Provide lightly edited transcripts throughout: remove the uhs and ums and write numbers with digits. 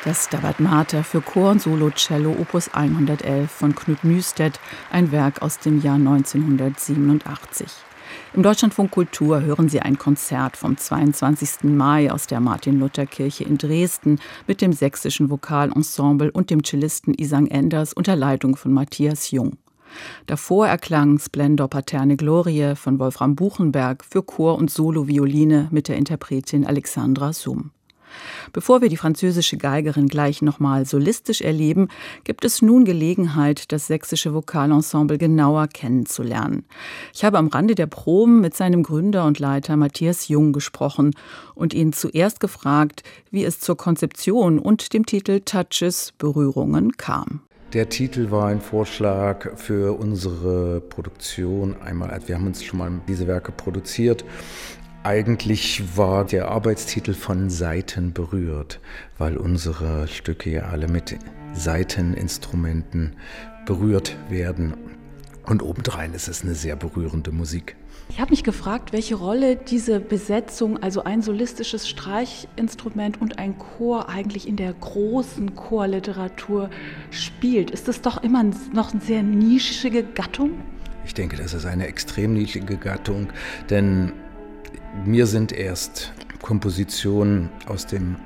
Das Stabat Mater für Chor und Solo-Cello Opus 111 von Knut Nystedt, ein Werk aus dem Jahr 1987. Im Deutschlandfunk Kultur hören Sie ein Konzert vom 22. Mai aus der Martin-Luther-Kirche in Dresden mit dem Sächsischen Vokalensemble und dem Cellisten Isang Enders unter Leitung von Matthias Jung. Davor erklang Splendor Paterne Glorie von Wolfram Buchenberg für Chor und Solo-Violine mit der Interpretin Alexandra Summ. Bevor wir die französische Geigerin gleich nochmal solistisch erleben, gibt es nun Gelegenheit, das Sächsische Vokalensemble genauer kennenzulernen. Ich habe am Rande der Proben mit seinem Gründer und Leiter Matthias Jung gesprochen und ihn zuerst gefragt, wie es zur Konzeption und dem Titel Touches, Berührungen kam. Der Titel war ein Vorschlag für unsere Produktion. Einmal, wir haben uns schon mal diese Werke produziert. Eigentlich war der Arbeitstitel von Saiten berührt, weil unsere Stücke ja alle mit Saiteninstrumenten berührt werden. Und obendrein ist es eine sehr berührende Musik. Ich habe mich gefragt, welche Rolle diese Besetzung, also ein solistisches Streichinstrument und ein Chor eigentlich in der großen Chorliteratur spielt. Ist das doch immer noch eine sehr nischige Gattung? Ich denke, das ist eine extrem nischige Gattung, denn mir sind erst Kompositionen aus dem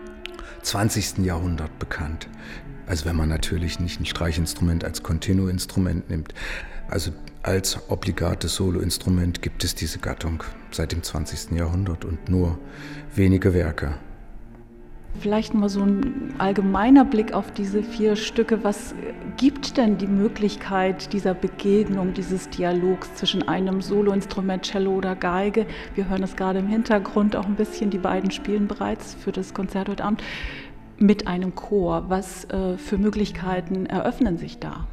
20. Jahrhundert bekannt. Also wenn man natürlich nicht ein Streichinstrument als Continuo-Instrument nimmt. Also als obligates Soloinstrument gibt es diese Gattung seit dem 20. Jahrhundert und nur wenige Werke. Vielleicht mal so ein allgemeiner Blick auf diese 4 Stücke. Was gibt denn die Möglichkeit dieser Begegnung, dieses Dialogs zwischen einem Soloinstrument, Cello oder Geige? Wir hören es gerade im Hintergrund auch ein bisschen, die beiden spielen bereits für das Konzert heute Abend, mit einem Chor. Was für Möglichkeiten eröffnen sich da?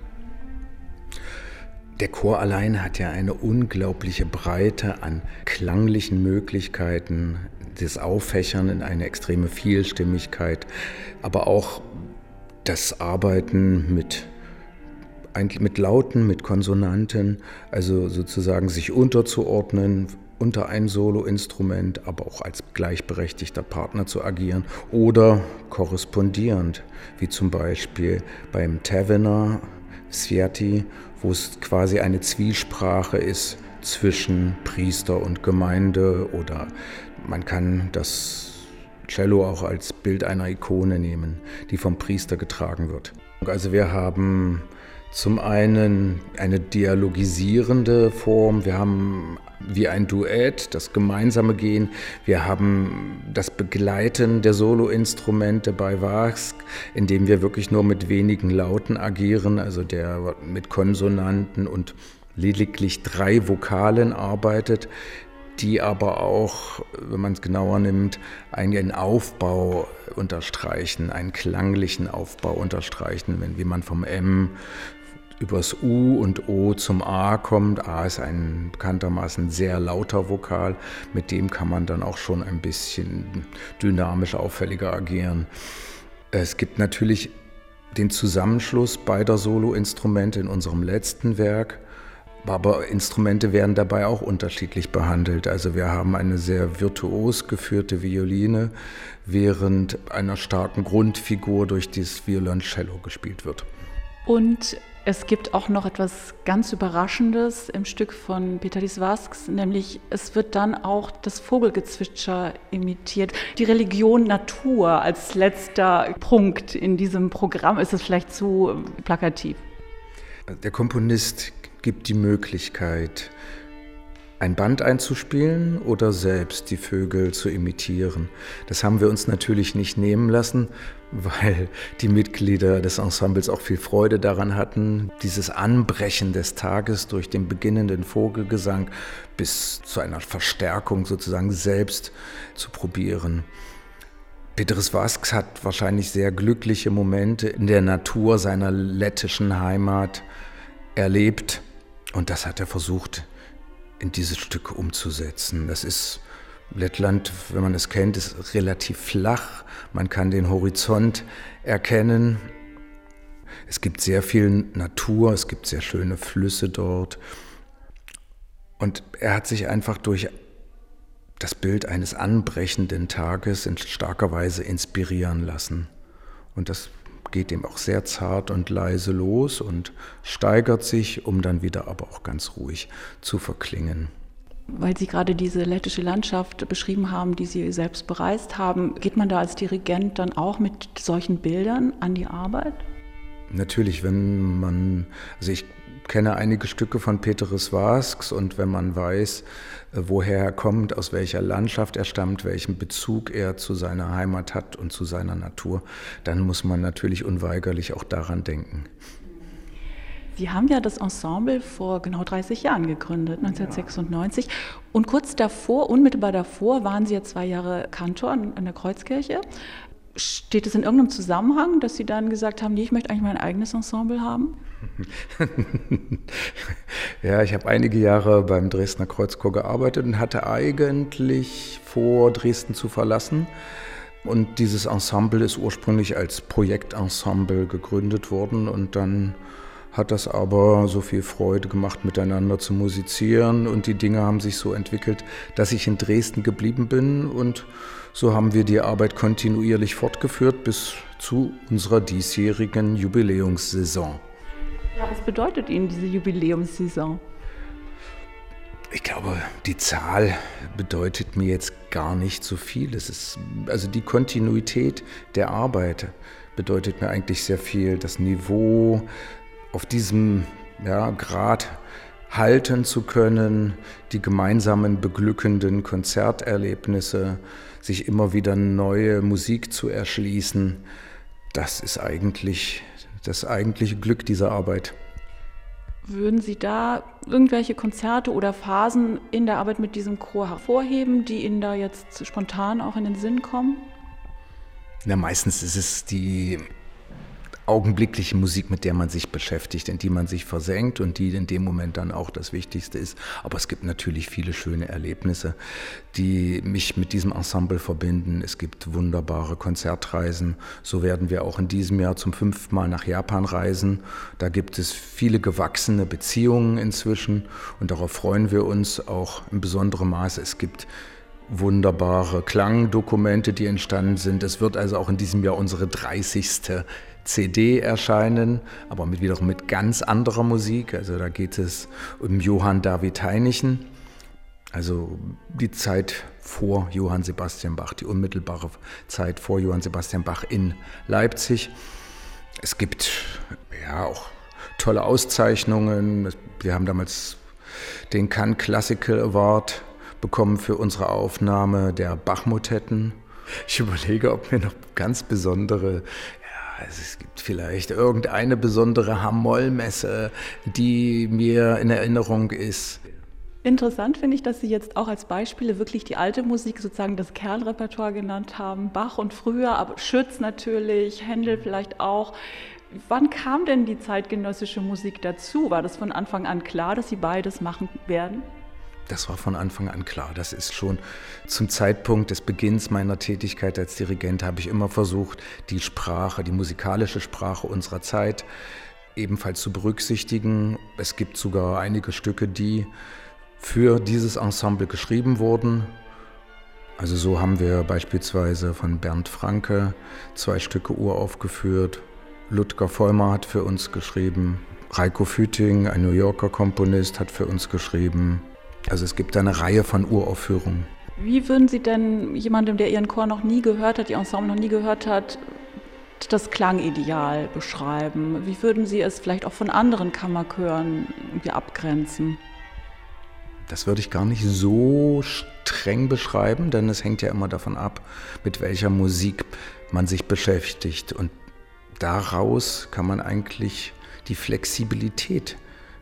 Der Chor allein hat ja eine unglaubliche Breite an klanglichen Möglichkeiten, das Auffächern in eine extreme Vielstimmigkeit, aber auch das Arbeiten mit Lauten, mit Konsonanten, also sozusagen sich unterzuordnen unter ein Soloinstrument, aber auch als gleichberechtigter Partner zu agieren oder korrespondierend, wie zum Beispiel beim Tavener Sviati, wo es quasi eine Zwiesprache ist zwischen Priester und Gemeinde, oder man kann das Cello auch als Bild einer Ikone nehmen, die vom Priester getragen wird. Also wir haben zum einen eine dialogisierende Form, wir haben wie ein Duett, das gemeinsame Gehen, wir haben das Begleiten der Soloinstrumente bei Vasque, indem wir wirklich nur mit wenigen Lauten agieren, also der mit Konsonanten und lediglich 3 Vokalen arbeitet, die aber auch, wenn man es genauer nimmt, einen Aufbau unterstreichen, einen klanglichen Aufbau unterstreichen, wie man vom M übers U und O zum A kommt. A ist ein bekanntermaßen sehr lauter Vokal, mit dem kann man dann auch schon ein bisschen dynamisch auffälliger agieren. Es gibt natürlich den Zusammenschluss beider Soloinstrumente in unserem letzten Werk, aber Instrumente werden dabei auch unterschiedlich behandelt. Also wir haben eine sehr virtuos geführte Violine, während einer starken Grundfigur durch das Violoncello gespielt wird. Und es gibt auch noch etwas ganz Überraschendes im Stück von Vitalis Vasks, nämlich es wird dann auch das Vogelgezwitscher imitiert. Die Religion Natur als letzter Punkt in diesem Programm, ist es vielleicht zu plakativ? Der Komponist gibt die Möglichkeit, ein Band einzuspielen oder selbst die Vögel zu imitieren. Das haben wir uns natürlich nicht nehmen lassen, weil die Mitglieder des Ensembles auch viel Freude daran hatten, dieses Anbrechen des Tages durch den beginnenden Vogelgesang bis zu einer Verstärkung sozusagen selbst zu probieren. Vitalis Vasks hat wahrscheinlich sehr glückliche Momente in der Natur seiner lettischen Heimat erlebt, und das hat er versucht, in dieses Stück umzusetzen. Das ist, Lettland, wenn man es kennt, ist relativ flach. Man kann den Horizont erkennen. Es gibt sehr viel Natur, es gibt sehr schöne Flüsse dort. Und er hat sich einfach durch das Bild eines anbrechenden Tages in starker Weise inspirieren lassen. Und das geht eben auch sehr zart und leise los und steigert sich, um dann wieder aber auch ganz ruhig zu verklingen. Weil Sie gerade diese lettische Landschaft beschrieben haben, die Sie selbst bereist haben, geht man da als Dirigent dann auch mit solchen Bildern an die Arbeit? Natürlich, also ich kenne einige Stücke von Péteris Vasks und wenn man weiß, woher er kommt, aus welcher Landschaft er stammt, welchen Bezug er zu seiner Heimat hat und zu seiner Natur, dann muss man natürlich unweigerlich auch daran denken. Sie haben ja das Ensemble vor genau 30 Jahren gegründet, 1996. Und kurz davor, unmittelbar davor, waren Sie ja 2 Jahre Kantor an der Kreuzkirche. Steht es in irgendeinem Zusammenhang, dass Sie dann gesagt haben, nee, ich möchte eigentlich mein eigenes Ensemble haben? Ja, ich habe einige Jahre beim Dresdner Kreuzchor gearbeitet und hatte eigentlich vor, Dresden zu verlassen. Und dieses Ensemble ist ursprünglich als Projektensemble gegründet worden und dann hat das aber so viel Freude gemacht, miteinander zu musizieren und die Dinge haben sich so entwickelt, dass ich in Dresden geblieben bin und so haben wir die Arbeit kontinuierlich fortgeführt bis zu unserer diesjährigen Jubiläumssaison. Ja, was bedeutet Ihnen diese Jubiläumssaison? Ich glaube, die Zahl bedeutet mir jetzt gar nicht so viel. Also die Kontinuität der Arbeit bedeutet mir eigentlich sehr viel. Das Niveau auf diesem Grad halten zu können, die gemeinsamen beglückenden Konzerterlebnisse, sich immer wieder neue Musik zu erschließen, das ist eigentlich das eigentliche Glück dieser Arbeit. Würden Sie da irgendwelche Konzerte oder Phasen in der Arbeit mit diesem Chor hervorheben, die Ihnen da jetzt spontan auch in den Sinn kommen? Na, meistens ist es die augenblickliche Musik, mit der man sich beschäftigt, in die man sich versenkt und die in dem Moment dann auch das Wichtigste ist. Aber es gibt natürlich viele schöne Erlebnisse, die mich mit diesem Ensemble verbinden. Es gibt wunderbare Konzertreisen. So werden wir auch in diesem Jahr zum 5. Mal nach Japan reisen. Da gibt es viele gewachsene Beziehungen inzwischen und darauf freuen wir uns auch in besonderem Maße. Es gibt wunderbare Klangdokumente, die entstanden sind. Es wird also auch in diesem Jahr unsere 30. CD erscheinen, aber wiederum mit ganz anderer Musik. Also da geht es um Johann David Heinichen, also die Zeit vor Johann Sebastian Bach, die unmittelbare Zeit vor Johann Sebastian Bach in Leipzig. Es gibt auch tolle Auszeichnungen. Wir haben damals den Cannes Classical Award bekommen für unsere Aufnahme der Bach-Motetten. Ich überlege, ob mir noch ganz besondere es gibt vielleicht irgendeine besondere Hamoll-Messe, die mir in Erinnerung ist. Interessant finde ich, dass Sie jetzt auch als Beispiele wirklich die alte Musik, sozusagen das Kernrepertoire genannt haben. Bach und früher, aber Schütz natürlich, Händel vielleicht auch. Wann kam denn die zeitgenössische Musik dazu? War das von Anfang an klar, dass Sie beides machen werden? Das war von Anfang an klar. Das ist schon zum Zeitpunkt des Beginns meiner Tätigkeit als Dirigent habe ich immer versucht, die Sprache, die musikalische Sprache unserer Zeit ebenfalls zu berücksichtigen. Es gibt sogar einige Stücke, die für dieses Ensemble geschrieben wurden. Also so haben wir beispielsweise von Bernd Franke 2 Stücke uraufgeführt. Ludger Vollmer hat für uns geschrieben. Reiko Füting, ein New Yorker Komponist, hat für uns geschrieben. Also es gibt da eine Reihe von Uraufführungen. Wie würden Sie denn jemandem, der Ihren Chor noch nie gehört hat, Ihr Ensemble noch nie gehört hat, das Klangideal beschreiben? Wie würden Sie es vielleicht auch von anderen Kammerchören irgendwie abgrenzen? Das würde ich gar nicht so streng beschreiben, denn es hängt ja immer davon ab, mit welcher Musik man sich beschäftigt. Und daraus kann man eigentlich die Flexibilität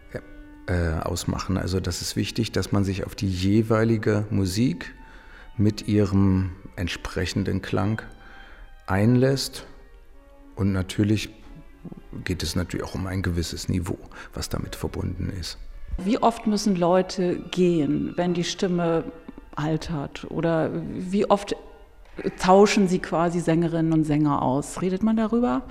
ausmachen. Also das ist wichtig, dass man sich auf die jeweilige Musik mit ihrem entsprechenden Klang einlässt. Und natürlich geht es natürlich auch um ein gewisses Niveau, was damit verbunden ist. Wie oft müssen Leute gehen, wenn die Stimme altert? Oder wie oft tauschen Sie quasi Sängerinnen und Sänger aus? Redet man darüber?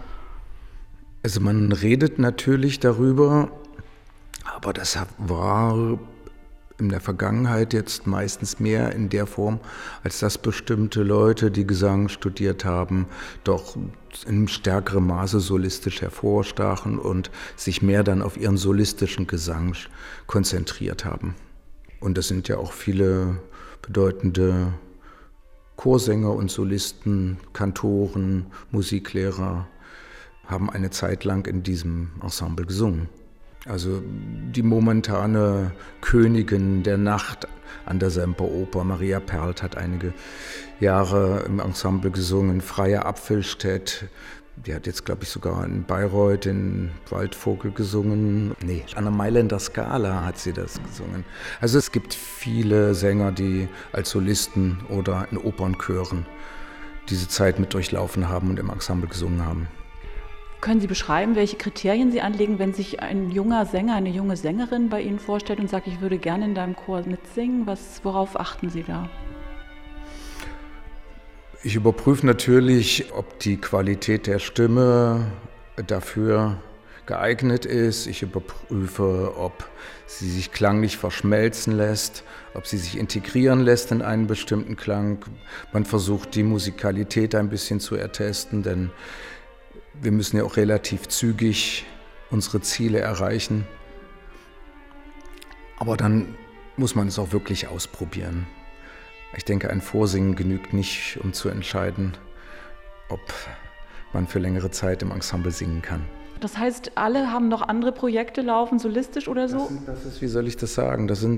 Also man redet natürlich darüber, aber das war in der Vergangenheit jetzt meistens mehr in der Form, als dass bestimmte Leute, die Gesang studiert haben, doch in stärkerem Maße solistisch hervorstachen und sich mehr dann auf ihren solistischen Gesang konzentriert haben. Und das sind ja auch viele bedeutende Chorsänger und Solisten, Kantoren, Musiklehrer, haben eine Zeit lang in diesem Ensemble gesungen. Also die momentane Königin der Nacht an der Semperoper, Maria Perlt, hat einige Jahre im Ensemble gesungen. Freya Apfelstedt, die hat jetzt, glaube ich, sogar in Bayreuth den Waldvogel gesungen. Nee, an der Mailänder Scala hat sie das gesungen. Also es gibt viele Sänger, die als Solisten oder in Opernchören diese Zeit mit durchlaufen haben und im Ensemble gesungen haben. Können Sie beschreiben, welche Kriterien Sie anlegen, wenn sich ein junger Sänger, eine junge Sängerin bei Ihnen vorstellt und sagt, ich würde gerne in deinem Chor mitsingen? Worauf achten Sie da? Ich überprüfe natürlich, ob die Qualität der Stimme dafür geeignet ist. Ich überprüfe, ob sie sich klanglich verschmelzen lässt, ob sie sich integrieren lässt in einen bestimmten Klang. Man versucht, die Musikalität ein bisschen zu ertesten, denn wir müssen ja auch relativ zügig unsere Ziele erreichen. Aber dann muss man es auch wirklich ausprobieren. Ich denke, ein Vorsingen genügt nicht, um zu entscheiden, ob man für längere Zeit im Ensemble singen kann. Das heißt, alle haben noch andere Projekte laufen, solistisch oder so? Das ist, wie soll ich das sagen, das sind